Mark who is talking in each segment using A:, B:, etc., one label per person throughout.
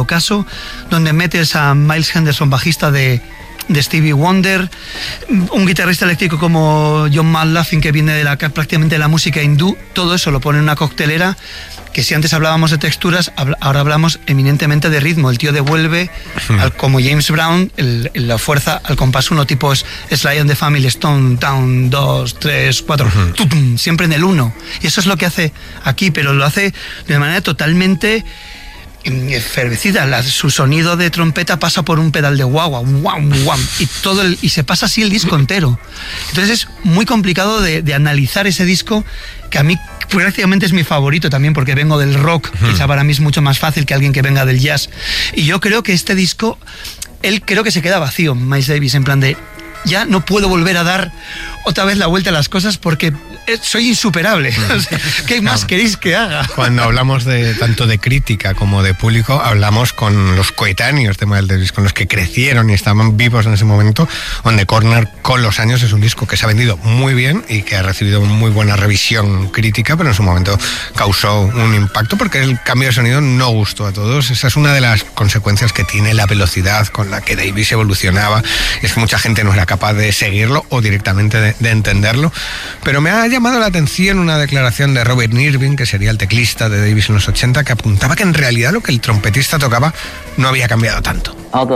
A: caso, donde metes a Miles Henderson, bajista de Stevie Wonder, un guitarrista eléctrico como John McLaughlin, que viene prácticamente de la música hindú. Todo eso lo pone en una coctelera, que si antes hablábamos de texturas, ahora hablamos eminentemente de ritmo. El tío devuelve, como James Brown, la fuerza al compás uno, tipo Sly and the Family Stone, down, 2, 3, 4, siempre en el 1. Y eso es lo que hace aquí, pero lo hace de manera totalmente efervecida. Su sonido de trompeta pasa por un pedal de guagua, y se pasa así el disco entero. Entonces es muy complicado de analizar ese disco, que a mí prácticamente es mi favorito también, porque vengo del rock, quizá para mí es mucho más fácil que alguien que venga del jazz. Y yo creo que este disco, él creo que se queda vacío, Miles Davis, en plan de, ya no puedo volver a dar otra vez la vuelta a las cosas porque soy insuperable. ¿Qué más queréis que haga?
B: Cuando hablamos tanto de crítica como de público, hablamos con los coetáneos de Miles Davis, con los que crecieron y estaban vivos en ese momento. On the Corner, con los años, es un disco que se ha vendido muy bien y que ha recibido muy buena revisión crítica, pero en su momento causó un impacto porque el cambio de sonido no gustó a todos. Esa es una de las consecuencias que tiene la velocidad con la que Davis evolucionaba. Es que mucha gente no era capaz de seguirlo o directamente de entenderlo. Pero me ha llamado la atención una declaración de Robert Irving, que sería el teclista de Davis en los 80, que apuntaba que en realidad lo que el trompetista tocaba no había cambiado tanto.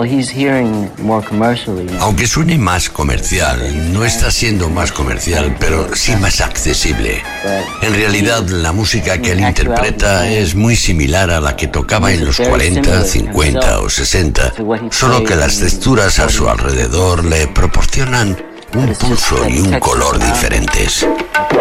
C: Aunque suene más comercial, no está siendo más comercial, pero sí más accesible. En realidad, la música que él interpreta es muy similar a la que tocaba en los 40, 50 o 60, solo que las texturas a su alrededor le proporcionan un pulso y un color diferentes.